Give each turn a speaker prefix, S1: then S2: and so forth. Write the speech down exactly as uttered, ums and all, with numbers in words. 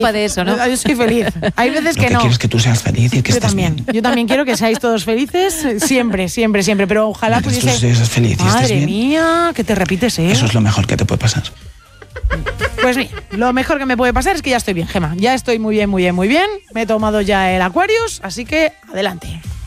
S1: culpa de eso, ¿no?
S2: Yo soy feliz. Hay veces
S3: Lo
S2: que,
S3: que
S2: no.
S3: quiero es que tú seas feliz y que
S2: Yo
S3: estés
S2: también.
S3: bien.
S2: Yo también quiero que seáis todos felices siempre, siempre, siempre. Pero ojalá
S3: Mientras tú
S2: pudiese.
S3: seas feliz y estés
S2: Madre
S3: bien,
S2: mía, que te repites, ¿eh?
S3: eso es lo mejor que te puede pasar.
S2: Pues mira, lo mejor que me puede pasar es que ya estoy bien, Gema. Ya estoy muy bien, muy bien, muy bien. Me he tomado ya el Aquarius, así que adelante.